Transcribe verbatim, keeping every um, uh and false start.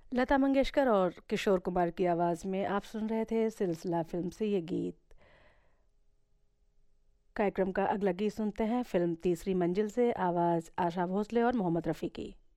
लता मंगेशकर और किशोर कुमार की आवाज़ में आप सुन रहे थे सिलसिला फिल्म से ये गीत। कार्यक्रम का अगला गीत सुनते हैं फिल्म तीसरी मंजिल से, आवाज़ आशा भोसले और मोहम्मद रफ़ी की।